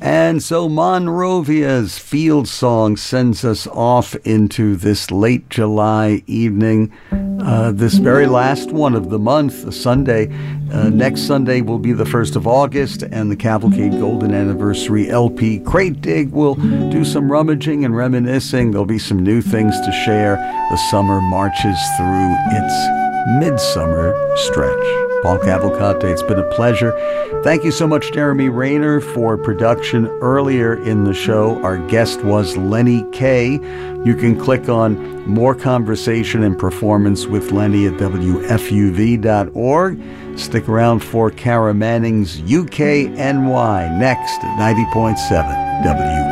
And so Monrovia's Field Song sends us off into this late July evening, this very last one of the month, a Sunday. Next Sunday will be the 1st of August, and the Cavalcade Golden Anniversary LP Crate Dig will do some rummaging and reminiscing. There'll be some new things to share. The summer marches through its midsummer stretch. Paul Cavalcante, it's been a pleasure. Thank you so much, Jeremy Rayner, for production earlier in the show. Our guest was Lenny Kaye. You can click on more conversation and performance with Lenny at WFUV.org. Stick around for Cara Manning's UKNY next at 90.7 WFUV.